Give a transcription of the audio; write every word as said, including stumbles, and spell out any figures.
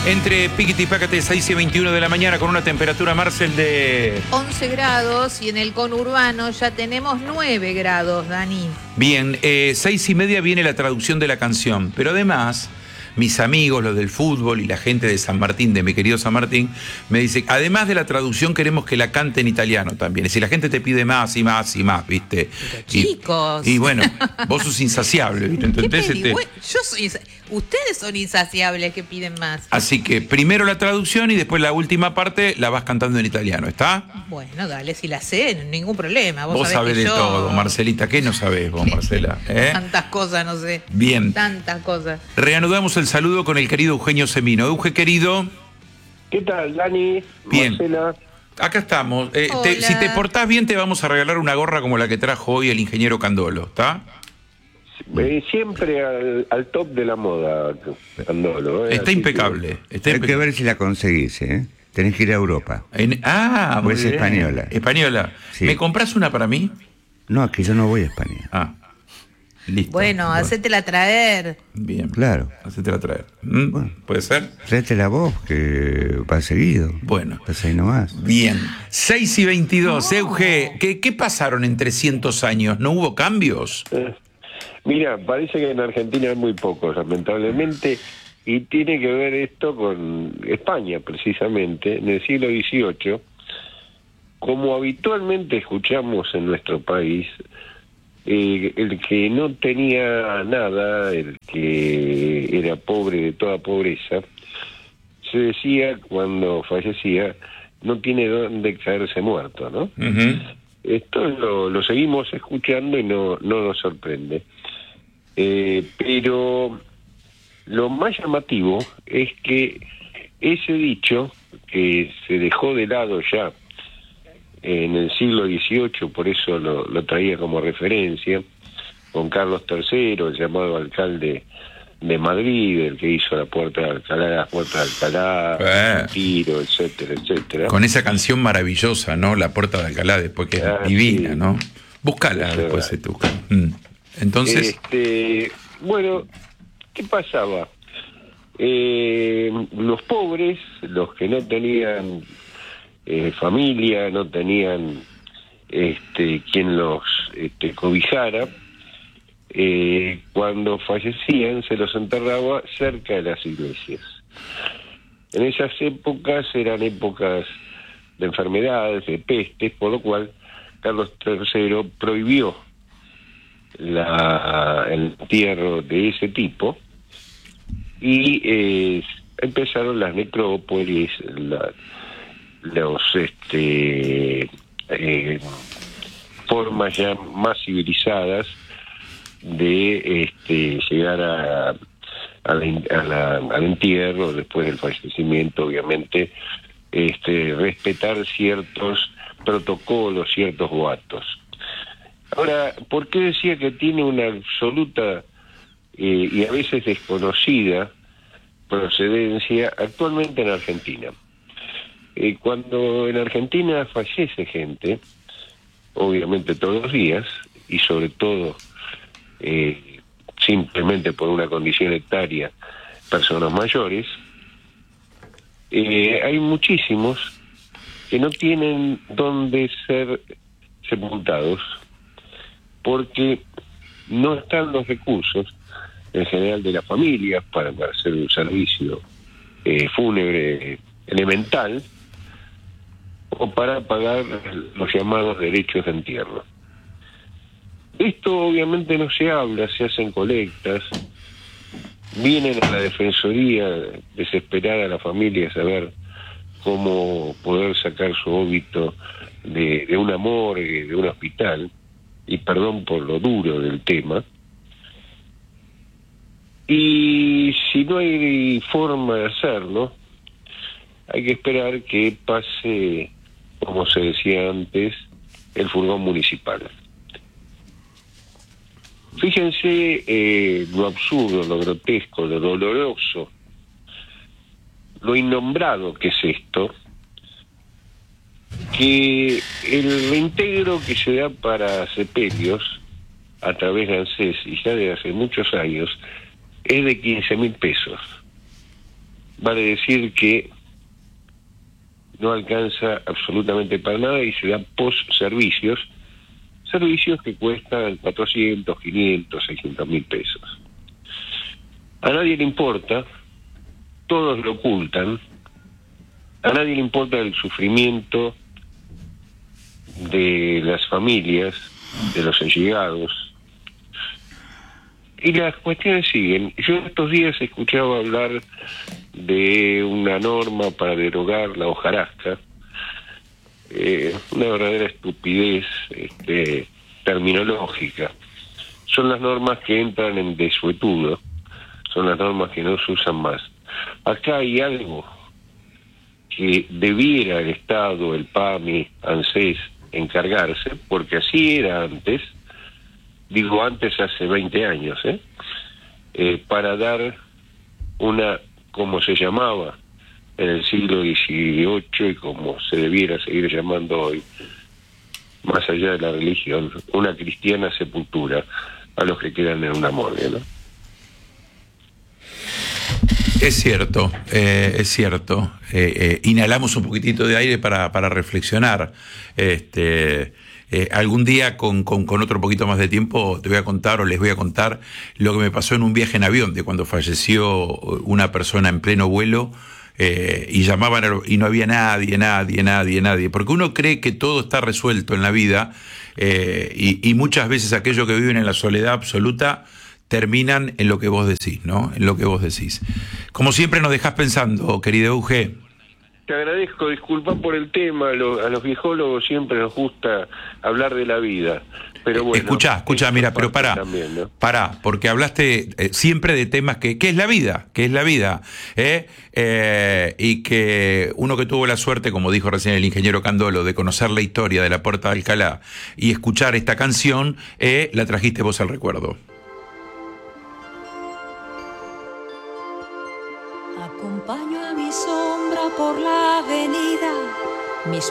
Entre Piquete y Pácate, seis y veintiuno de la mañana, con una temperatura, Marcel, de once grados, y en el conurbano ya tenemos nueve grados, Dani. Bien, eh, seis y media viene la traducción de la canción, pero además, mis amigos, los del fútbol y la gente de San Martín, de mi querido San Martín, me dicen, además de la traducción, queremos que la cante en italiano también. Es decir, la gente te pide más y más y más, ¿viste? Pero chicos. Y, y bueno, vos sos insaciable, ¿viste? Entonces, ¿Qué este, bueno, yo soy insa- ustedes son insaciables que piden más. así que primero la traducción y después la última parte la vas cantando en italiano, ¿está? Bueno, dale, si la sé, no, ningún problema. Vos, Vos sabés que de yo... todo, Marcelita. ¿Qué no sabés vos, Marcela? ¿Eh? Tantas cosas, no sé. Bien. Tantas cosas. Reanudamos el saludo con el querido Eugenio Semino. Euge, querido. ¿Qué tal, Dani? Bien. Marcela. Acá estamos. Eh, te- Hola. si te portás bien, te vamos a regalar una gorra como la que trajo hoy el ingeniero Candolo, ¿está? Eh, siempre al, al top de la moda, Andolo. ¿eh? Está Así impecable. Está Hay impe- que ver si la conseguís, ¿eh? Tenés que ir a Europa. En- ah, muy Pues bien. española. Española. Sí. ¿Me compras una para mí? No, es que yo no voy a España. Ah, listo. Bueno, hacétela traer. Bien. Claro. Hacétela traer. ¿Mm? Bueno. ¿Puede ser? Tráetela vos, que va seguido. Bueno. Vas ahí nomás. Bien. seis y veintidós. Euge, ¿qué, ¿qué pasaron en trescientos años? ¿No hubo cambios? Eh, Mira, parece que en Argentina hay muy pocos, lamentablemente, y tiene que ver esto con España, precisamente. En el siglo dieciocho, como habitualmente escuchamos en nuestro país, eh, el que no tenía nada, el que era pobre de toda pobreza, se decía cuando fallecía, no tiene dónde caerse muerto, ¿no? Ujú. Esto lo, lo seguimos escuchando y no, no nos sorprende. Eh, pero lo más llamativo es que ese dicho, que se dejó de lado ya en el siglo dieciocho, por eso lo, lo traía como referencia, con Carlos tercero, el llamado alcalde de Madrid, el que hizo la puerta de Alcalá, la puerta de Alcalá, Eh. el tiro, etcétera, etcétera. Con esa canción maravillosa, ¿no? La Puerta de Alcalá, después que es Ah, divina, sí. ¿no? Búscala Eso después, era. se te busca. Mm. Entonces, Este, bueno, ¿qué pasaba? Eh, los pobres, los que no tenían eh, familia, no tenían este, quien los este, cobijara, eh, cuando fallecían se los enterraba cerca de las iglesias. En esas épocas eran épocas de enfermedades, de pestes, por lo cual Carlos tercero prohibió la, el entierro de ese tipo y eh, empezaron las necrópolis, la, los este eh, formas ya más civilizadas de este llegar a, a la, a la, al entierro después del fallecimiento, obviamente este respetar ciertos protocolos, ciertos boatos. Ahora, ¿por qué decía que tiene una absoluta eh, y a veces desconocida procedencia actualmente en Argentina? Eh, cuando en Argentina fallece gente, obviamente todos los días, y sobre todo eh, simplemente por una condición etaria, personas mayores, eh, hay muchísimos que no tienen dónde ser sepultados, porque no están los recursos en general de las familias para hacer un servicio eh, fúnebre elemental o para pagar los llamados derechos de entierro. Esto obviamente no se habla, se hacen colectas, vienen a la defensoría desesperada a la familia a saber cómo poder sacar su óbito de, de una morgue, de un hospital, y perdón por lo duro del tema, y si no hay forma de hacerlo, hay que esperar que pase, como se decía antes, el furgón municipal. Fíjense eh, lo absurdo, lo grotesco, lo doloroso, lo innombrado que es esto, que el reintegro que se da para sepelios a través de ANSES, y ya de hace muchos años, es de quince mil pesos. vale decir que no alcanza absolutamente para nada y se da post-servicios, servicios que cuestan cuatrocientos, quinientos, seiscientos mil pesos. A nadie le importa, todos lo ocultan, a nadie le importa el sufrimiento de las familias, de los allegados, y las cuestiones siguen. Yo estos días escuchaba hablar de una norma para derogar la hojarasca, eh, una verdadera estupidez este, terminológica. Son las normas que entran en desuetudo, son las normas que no se usan más. Acá hay algo que debiera el Estado, el PAMI, ANSES, encargarse, porque así era antes, digo antes hace veinte años, ¿eh? Eh, para dar una, como se llamaba en el siglo dieciocho y como se debiera seguir llamando hoy, más allá de la religión, una cristiana sepultura a los que quedan en una morgue, ¿no? Es cierto, eh, es cierto. Eh, eh, inhalamos un poquitito de aire para, para reflexionar. Este, eh, algún día, con, con, con otro poquito más de tiempo, te voy a contar o les voy a contar lo que me pasó en un viaje en avión, de cuando falleció una persona en pleno vuelo eh, y llamaban a, y no había nadie, nadie, nadie, nadie. Porque uno cree que todo está resuelto en la vida eh, y, y muchas veces aquellos que viven en la soledad absoluta terminan en lo que vos decís, ¿no? En lo que vos decís. Como siempre nos dejás pensando, querido Euge. Te agradezco, disculpa por el tema, lo, a los viejólogos siempre nos gusta hablar de la vida, pero bueno. Escuchá, escuchá, mira, pero pará, también, ¿no? pará, porque hablaste eh, siempre de temas que, ¿qué es la vida? ¿Qué es la vida? ¿Eh? Eh, y que uno que tuvo la suerte, como dijo recién el ingeniero Candolo, de conocer la historia de la Puerta de Alcalá y escuchar esta canción, eh, la trajiste vos al recuerdo. Acompaño a mi sombra por la avenida, mis